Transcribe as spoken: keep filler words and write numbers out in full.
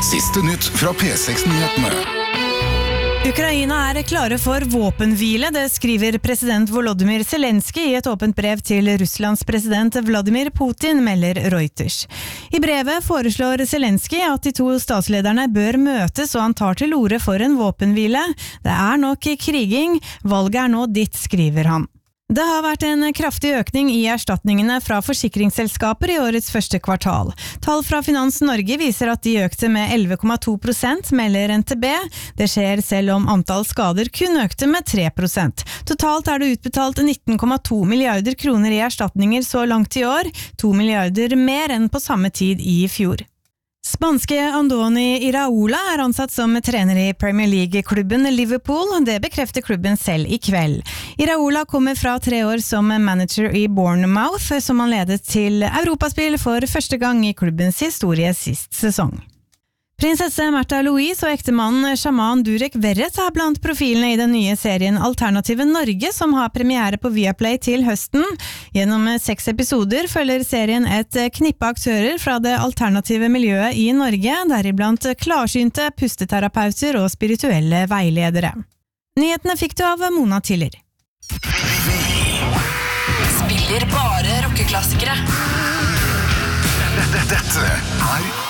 Siste nytt fra P seks-nyhetene. Ukraina er klare for våpenhvile, det skriver president Volodymyr Zelenskyj i et åpent brev til Russlands president Vladimir Putin, melder Reuters. I brevet foreslår Zelenskyj at de to statslederne bør møtes, og han tar til orde for en våpenhvile. Det er nok kriging, valget er nå ditt, skriver han. Det har vært en kraftig økning i erstatningene fra forsikringsselskaper i årets første kvartal. Tall fra Finans Norge viser at de økte med elleve komma to prosent, melder N T B. Det skjer selv om antall skader kun økte med tre prosent. Totalt er det utbetalt nitten komma to milliarder kroner i erstatninger så langt i år, to milliarder mer enn på samme tid i fjor. Spanske Andoni Iraola er ansatt som trener i Premier League-klubben Liverpool, det bekrefter klubben selv i kveld. Iraola kommer fra tre år som manager i Bournemouth, som han ledet til Europaspill for første gang i klubbens historie sist sesong. Prinsesse Märtha Louise og ektemannen Shaman Durek Verret er blant profilene i den nye serien Alternative Norge, som har premiere på Viaplay til høsten. Gjennom seks episoder følger serien et knippe aktører fra det alternative miljøet i Norge, deriblant klarsynte pusteterapeuter og spirituelle veiledere. Nyhetene fikk du av Mona Tiller. Spiller bare rockeklassikere. Dette er